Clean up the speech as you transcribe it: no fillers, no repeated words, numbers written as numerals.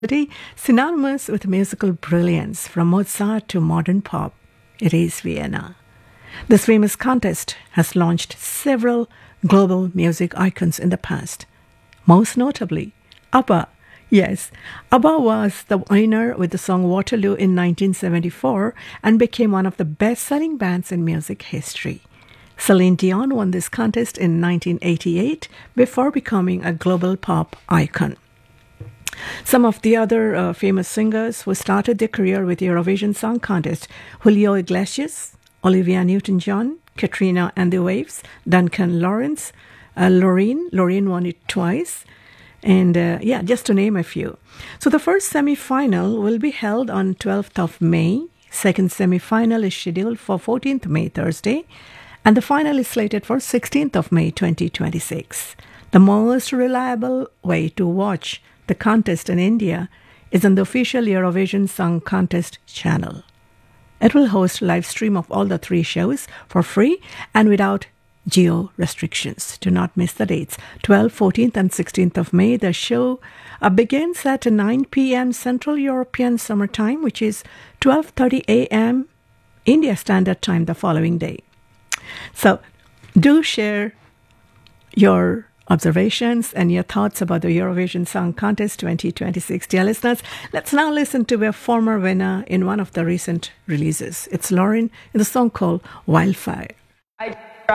synonymous with musical brilliance from Mozart to modern pop. It is Vienna. This famous contest has launched several global music icons in the past, most notably ABBA. Yes, ABBA was the winner with the song Waterloo in 1974 and became one of the best selling bands in music history. Celine Dion won this contest in 1988 before becoming a global pop icon. Some of the other famous singers who started their career with Eurovision Song Contest: Julio Iglesias, Olivia Newton-John, Katrina and the Waves, Duncan Lawrence, Loreen won it twice, and just to name a few. So the first semi-final will be held on 12th of May. Second semi-final is scheduled for 14th May, Thursday, and the final is slated for 16th of May, 2026. The most reliable way to watch the contest in India is on the official Eurovision Song Contest channel. It will host live stream of all the three shows for free and without geo restrictions. Do not miss the dates. 12th, 14th, and 16th of May. The show begins at 9 p.m. Central European Summer Time, which is 12:30 a.m. India Standard Time the following day. So do share your observations and your thoughts about the Eurovision Song Contest 2026. Dear listeners, let's now listen to a former winner in one of the recent releases. It's Lauren in the song called Wildfire.